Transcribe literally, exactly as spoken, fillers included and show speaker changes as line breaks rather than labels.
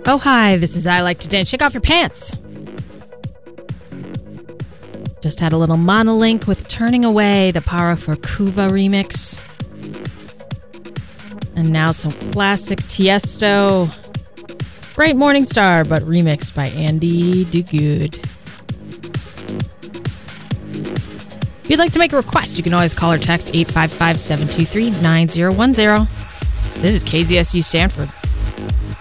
Oh, hi, this is I Like to Dance. Shake off your pants. Just had a little Monolink with Turning Away, the Para for Kuva remix. And now some classic Tiesto. Bright Morning Star, but remixed by Andy Duguid. If you'd like to make a request, you can always call or text eight five five, seven two three, nine zero one zero. This is K Z S U Stanford.